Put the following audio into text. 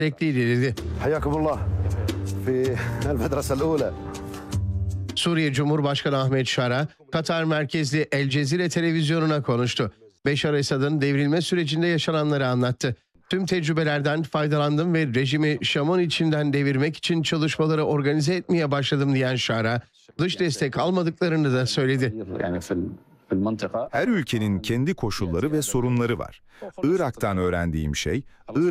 destekliydi dedi. Hayyakumullah fi el-medrese el-ula. Suriye Cumhurbaşkanı Ahmet Şara, Katar merkezli El Cezire televizyonuna konuştu. Beşar Esad'ın devrilme sürecinde yaşananları anlattı. Tüm tecrübelerden faydalandım ve rejimi Şam'ın içinden devirmek için çalışmaları organize etmeye başladım diyen Şara, dış destek almadıklarını da söyledi. Her ülkenin kendi koşulları ve sorunları var. Irak'tan öğrendiğim şey,